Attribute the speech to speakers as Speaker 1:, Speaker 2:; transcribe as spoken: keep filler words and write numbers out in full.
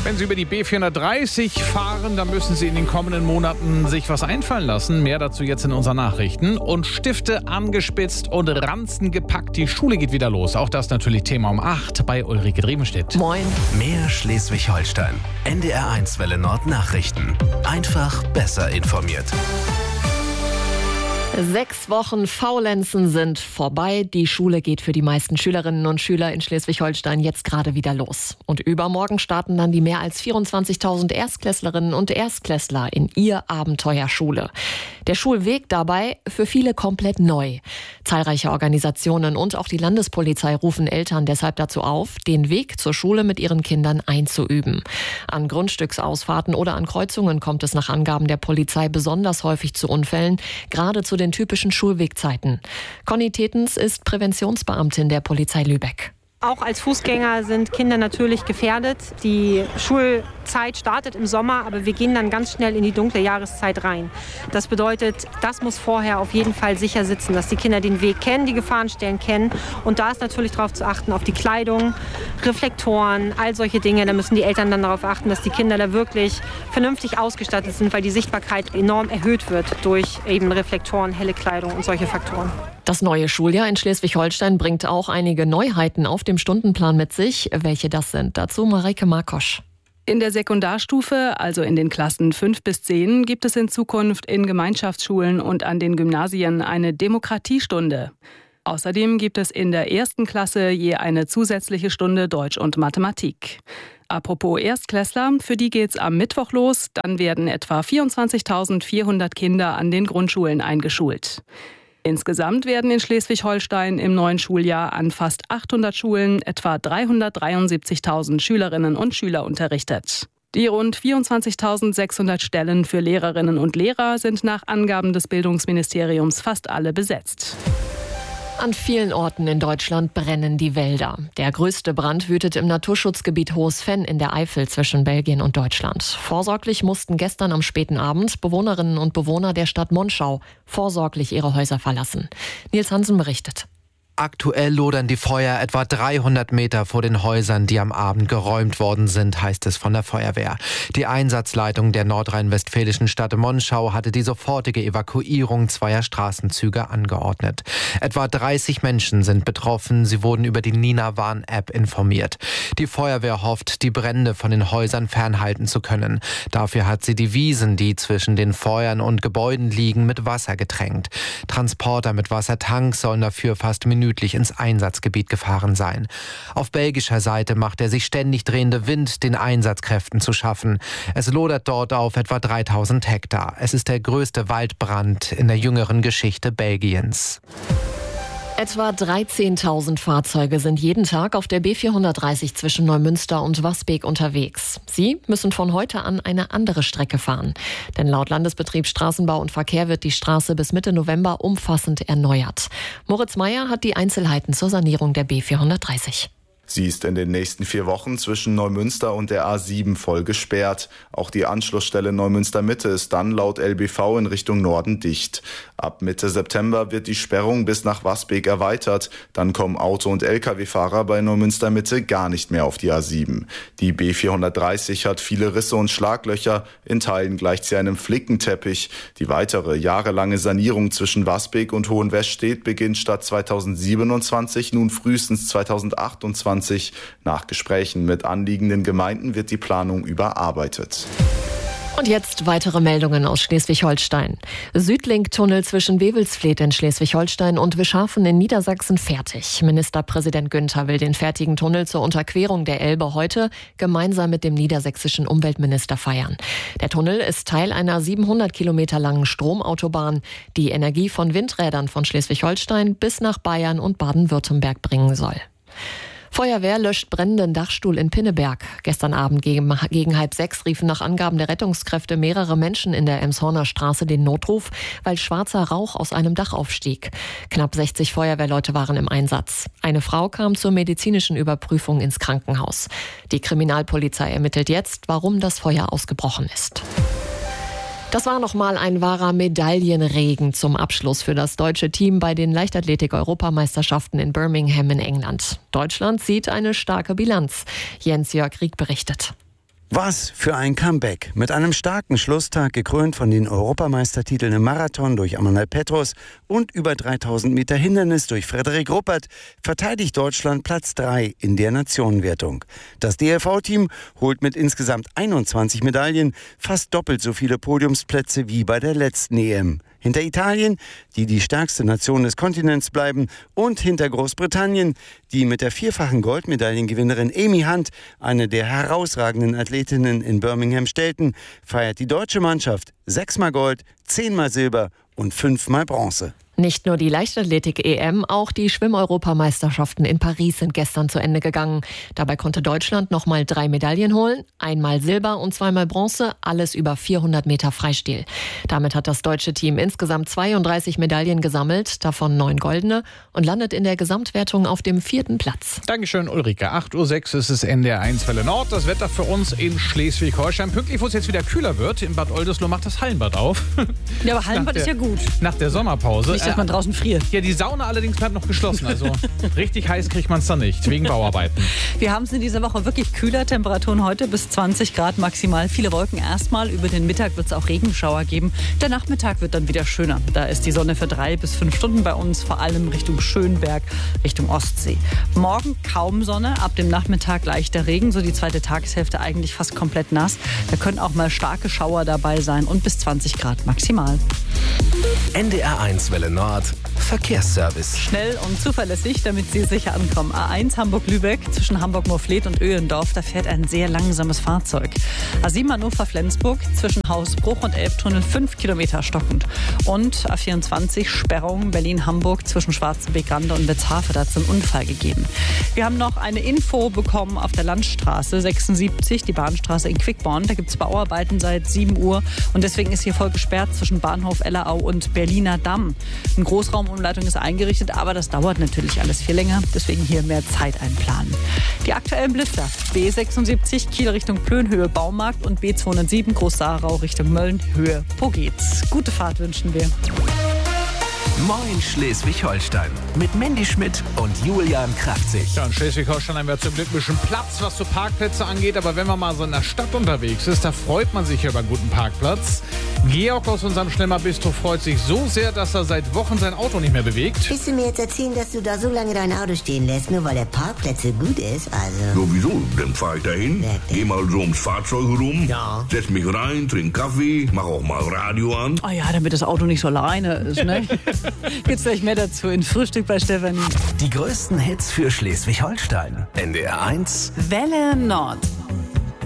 Speaker 1: Wenn Sie über die B vierhundertdreißig fahren, dann müssen Sie in den kommenden Monaten sich was einfallen lassen. Mehr dazu jetzt in unseren Nachrichten. Und Stifte angespitzt und Ranzen gepackt. Die Schule geht wieder los. Auch das natürlich Thema um acht bei Ulrike Drevenstedt.
Speaker 2: Moin.
Speaker 3: Mehr Schleswig-Holstein. N D R eins Welle Nord Nachrichten. Einfach besser informiert.
Speaker 2: Sechs Wochen Faulenzen sind vorbei. Die Schule geht für die meisten Schülerinnen und Schüler in Schleswig-Holstein jetzt gerade wieder los. Und übermorgen starten dann die mehr als vierundzwanzigtausend Erstklässlerinnen und Erstklässler in ihr Abenteuer Schule. Der Schulweg dabei für viele komplett neu. Zahlreiche Organisationen und auch die Landespolizei rufen Eltern deshalb dazu auf, den Weg zur Schule mit ihren Kindern einzuüben. An Grundstücksausfahrten oder an Kreuzungen kommt es nach Angaben der Polizei besonders häufig zu Unfällen, gerade zu den typischen Schulwegzeiten. Conny Tetens ist Präventionsbeamtin der Polizei Lübeck.
Speaker 4: Auch als Fußgänger sind Kinder natürlich gefährdet. Die Schulzeit startet im Sommer, aber wir gehen dann ganz schnell in die dunkle Jahreszeit rein. Das bedeutet, das muss vorher auf jeden Fall sicher sitzen, dass die Kinder den Weg kennen, die Gefahrenstellen kennen. Und da ist natürlich darauf zu achten, auf die Kleidung, Reflektoren, all solche Dinge. Da müssen die Eltern dann darauf achten, dass die Kinder da wirklich vernünftig ausgestattet sind, weil die Sichtbarkeit enorm erhöht wird durch eben Reflektoren, helle Kleidung und solche Faktoren.
Speaker 2: Das neue Schuljahr in Schleswig-Holstein bringt auch einige Neuheiten auf dem Stundenplan mit sich. Welche das sind? Dazu Mareike Markosch.
Speaker 5: In der Sekundarstufe, also in den Klassen fünf bis zehn, gibt es in Zukunft in Gemeinschaftsschulen und an den Gymnasien eine Demokratiestunde. Außerdem gibt es in der ersten Klasse je eine zusätzliche Stunde Deutsch und Mathematik. Apropos Erstklässler, für die geht's am Mittwoch los. Dann werden etwa vierundzwanzigtausendvierhundert Kinder an den Grundschulen eingeschult. Insgesamt werden in Schleswig-Holstein im neuen Schuljahr an fast achthundert Schulen etwa dreihundertdreiundsiebzigtausend Schülerinnen und Schüler unterrichtet. Die rund vierundzwanzigtausendsechshundert Stellen für Lehrerinnen und Lehrer sind nach Angaben des Bildungsministeriums fast alle besetzt.
Speaker 2: An vielen Orten in Deutschland brennen die Wälder. Der größte Brand wütet im Naturschutzgebiet Hohes Venn in der Eifel zwischen Belgien und Deutschland. Vorsorglich mussten gestern am späten Abend Bewohnerinnen und Bewohner der Stadt Monschau vorsorglich ihre Häuser verlassen. Nils Hansen berichtet.
Speaker 6: Aktuell lodern die Feuer etwa dreihundert Meter vor den Häusern, die am Abend geräumt worden sind, heißt es von der Feuerwehr. Die Einsatzleitung der nordrhein-westfälischen Stadt Monschau hatte die sofortige Evakuierung zweier Straßenzüge angeordnet. Etwa dreißig Menschen sind betroffen. Sie wurden über die Nina Warn-App informiert. Die Feuerwehr hofft, die Brände von den Häusern fernhalten zu können. Dafür hat sie die Wiesen, die zwischen den Feuern und Gebäuden liegen, mit Wasser getränkt. Transporter mit Wassertanks sollen dafür fast minütlich ins Einsatzgebiet gefahren sein. Auf belgischer Seite macht der sich ständig drehende Wind den Einsatzkräften zu schaffen. Es lodert dort auf etwa dreitausend Hektar. Es ist der größte Waldbrand in der jüngeren Geschichte Belgiens.
Speaker 2: Etwa dreizehntausend Fahrzeuge sind jeden Tag auf der B vierhundertdreißig zwischen Neumünster und Wasbeek unterwegs. Sie müssen von heute an eine andere Strecke fahren. Denn laut Landesbetrieb Straßenbau und Verkehr wird die Straße bis Mitte November umfassend erneuert. Moritz Meyer hat die Einzelheiten zur Sanierung der B vierhundertdreißig.
Speaker 7: Sie ist in den nächsten vier Wochen zwischen Neumünster und der A sieben voll gesperrt. Auch die Anschlussstelle Neumünster Mitte ist dann laut L B V in Richtung Norden dicht. Ab Mitte September wird die Sperrung bis nach Wasbeek erweitert. Dann kommen Auto- und L K W-Fahrer bei Neumünster Mitte gar nicht mehr auf die A sieben. Die B vierhundertdreißig hat viele Risse und Schlaglöcher. In Teilen gleicht sie einem Flickenteppich. Die weitere jahrelange Sanierung zwischen Wasbeek und Hohenwestedt beginnt statt zweitausendsiebenundzwanzig nun frühestens zweitausendachtundzwanzig. Nach Gesprächen mit anliegenden Gemeinden wird die Planung überarbeitet.
Speaker 2: Und jetzt weitere Meldungen aus Schleswig-Holstein. Südlink-Tunnel zwischen Wewelsfleth in Schleswig-Holstein und Wischhafen in Niedersachsen fertig. Ministerpräsident Günther will den fertigen Tunnel zur Unterquerung der Elbe heute gemeinsam mit dem niedersächsischen Umweltminister feiern. Der Tunnel ist Teil einer siebenhundert Kilometer langen Stromautobahn, die Energie von Windrädern von Schleswig-Holstein bis nach Bayern und Baden-Württemberg bringen soll. Feuerwehr löscht brennenden Dachstuhl in Pinneberg. Gestern Abend gegen, gegen halb sechs riefen nach Angaben der Rettungskräfte mehrere Menschen in der Emshorner Straße den Notruf, weil schwarzer Rauch aus einem Dach aufstieg. Knapp sechzig Feuerwehrleute waren im Einsatz. Eine Frau kam zur medizinischen Überprüfung ins Krankenhaus. Die Kriminalpolizei ermittelt jetzt, warum das Feuer ausgebrochen ist. Das war nochmal ein wahrer Medaillenregen zum Abschluss für das deutsche Team bei den Leichtathletik-Europameisterschaften in Birmingham in England. Deutschland sieht eine starke Bilanz. Jens-Jörg Rieck berichtet.
Speaker 8: Was für ein Comeback. Mit einem starken Schlusstag, gekrönt von den Europameistertiteln im Marathon durch Amanal Petros und über dreitausend Meter Hindernis durch Frederik Ruppert, verteidigt Deutschland Platz drei in der Nationenwertung. Das D L V-Team holt mit insgesamt einundzwanzig Medaillen fast doppelt so viele Podiumsplätze wie bei der letzten E M. Hinter Italien, die die stärkste Nation des Kontinents bleiben, und hinter Großbritannien, die mit der vierfachen Goldmedaillengewinnerin Amy Hunt, eine der herausragenden Athletinnen in Birmingham, stellten, feiert die deutsche Mannschaft sechsmal Gold, zehnmal Silber und fünfmal Bronze.
Speaker 2: Nicht nur die Leichtathletik-E M, auch die Schwimm-Europameisterschaften in Paris sind gestern zu Ende gegangen. Dabei konnte Deutschland nochmal drei Medaillen holen, einmal Silber und zweimal Bronze, alles über vierhundert Meter Freistil. Damit hat das deutsche Team insgesamt zweiunddreißig Medaillen gesammelt, davon neun goldene, und landet in der Gesamtwertung auf dem vierten Platz.
Speaker 1: Dankeschön, Ulrike. acht Uhr sechs ist es N D R eins Welle Nord. Das Wetter für uns in Schleswig-Holstein. Pünktlich, wo es jetzt wieder kühler wird. In Bad Oldesloe macht das Hallenbad auf.
Speaker 9: Ja, aber Hallenbad
Speaker 1: der,
Speaker 9: ist ja gut.
Speaker 1: Nach der Sommerpause.
Speaker 9: Nicht, dass man draußen friert.
Speaker 1: Ja, die Sauna allerdings bleibt noch geschlossen. Also richtig heiß kriegt man es dann nicht, wegen Bauarbeiten.
Speaker 9: Wir haben es in dieser Woche wirklich kühler. Temperaturen heute bis zwanzig Grad maximal. Viele Wolken erstmal. Über den Mittag wird es auch Regenschauer geben. Der Nachmittag wird dann wieder schöner. Da ist die Sonne für drei bis fünf Stunden bei uns, vor allem Richtung Schönberg, Richtung Ostsee. Morgen kaum Sonne, ab dem Nachmittag leichter Regen. So die zweite Tageshälfte eigentlich fast komplett nass. Da können auch mal starke Schauer dabei sein und bis zwanzig Grad maximal.
Speaker 3: N D R eins Welle Nord Verkehrsservice.
Speaker 9: Schnell und zuverlässig, damit Sie sicher ankommen. A eins Hamburg-Lübeck zwischen Hamburg-Moorfleet und Öhlendorf, da fährt ein sehr langsames Fahrzeug. A sieben Hannover-Flensburg zwischen Hausbruch und Elbtunnel fünf Kilometer stockend. Und A vierundzwanzig Sperrung Berlin-Hamburg zwischen Schwarzenbeck-Rande und Wetzhafe, da hat es einen Unfall gegeben. Wir haben noch eine Info bekommen auf der Landstraße sechsundsiebzig, die Bahnstraße in Quickborn. Da gibt es Bauarbeiten seit sieben Uhr und deswegen ist hier voll gesperrt zwischen Bahnhof Ellerau und Berliner Damm. Ein Großraumumleitung ist eingerichtet, aber das dauert natürlich alles viel länger. Deswegen hier mehr Zeit einplanen. Die aktuellen Blitzer: B sechsundsiebzig Kiel Richtung Plönhöhe Baumarkt und B zweihundertsieben Groß-Saarau Richtung Mölln Höhe Poggetz. Gute Fahrt wünschen wir.
Speaker 3: Moin Schleswig-Holstein mit Mandy Schmidt und Julian Kraftzig.
Speaker 1: Ja, in Schleswig-Holstein haben wir zum Glück ein bisschen Platz, was so Parkplätze angeht. Aber wenn man mal so in der Stadt unterwegs ist, da freut man sich über einen guten Parkplatz. Georg aus unserem Schlemmer-Bistro freut sich so sehr, dass er seit Wochen sein Auto nicht mehr bewegt.
Speaker 10: Willst du mir jetzt erzählen, dass du da so lange dein Auto stehen lässt, nur weil der Parkplatz so gut ist? Also.
Speaker 11: Sowieso, dann fahr ich dahin, geh mal so ums Fahrzeug rum,
Speaker 10: ja.
Speaker 11: setz mich rein, trink Kaffee, mach auch mal Radio an.
Speaker 9: Oh ja, damit das Auto nicht so alleine ist, ne? Gibt's gleich mehr dazu in Frühstück bei Stefanie.
Speaker 3: Die größten Hits für Schleswig-Holstein. N D R eins
Speaker 9: Welle Nord.